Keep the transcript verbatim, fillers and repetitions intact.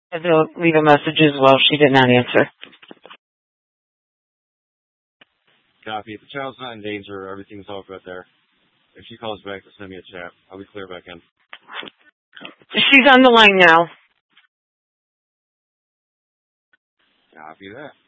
And they'll leave a message as well. She did not answer. Copy. If the child's not in danger, everything's all good there. If she calls back, just send me a chat. I'll be clear back in. She's on the line now. Copy that.